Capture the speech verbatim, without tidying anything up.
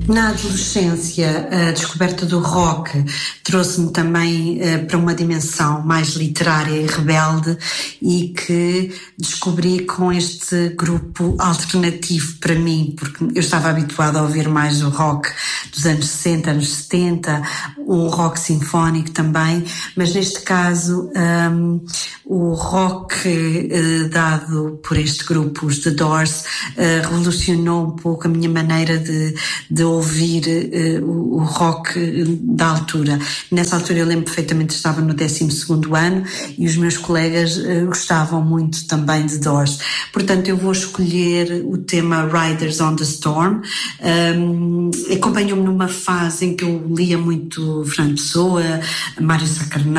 Na adolescência, a descoberta do rock trouxe-me também uh, para uma dimensão mais literária e rebelde, e que descobri com este grupo alternativo para mim, porque eu estava habituada a ouvir mais o rock dos anos sessenta, anos setenta, o rock sinfónico também, mas neste caso um, o rock uh, dado por este grupo, os The Doors, uh, revolucionou um pouco a minha maneira de, de ouvir uh, o, o rock da altura. Nessa altura eu lembro perfeitamente que estava no décimo segundo ano e os meus colegas uh, gostavam muito também de Doors. Portanto, eu vou escolher o tema Riders on the Storm. Um, acompanhou-me numa fase em que eu lia muito Fernando Pessoa, Mário Sá Carneiro,